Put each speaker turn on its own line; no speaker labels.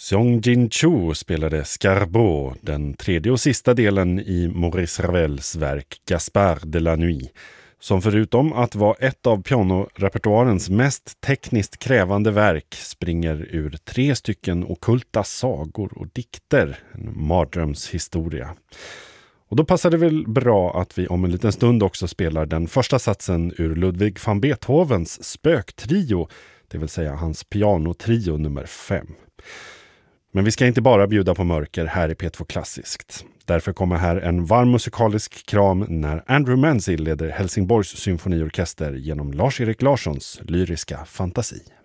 Song Jin-Cho spelade Scarbeau, den tredje och sista delen i Maurice Ravels verk Gaspard de la Nuit, som förutom att vara ett av pianorepertoarens mest tekniskt krävande verk springer ur 3 stycken ockulta sagor och dikter, en mardrömshistoria. Och då passar det väl bra att vi om en liten stund också spelar den första satsen ur Ludwig van Beethovens spöktrio, det vill säga hans pianotrio nummer 5. Men vi ska inte bara bjuda på mörker här i P2 Klassiskt. Därför kommer här en varm musikalisk kram när Andrew Manzi leder Helsingborgs symfoniorkester genom Lars-Erik Larssons lyriska fantasi.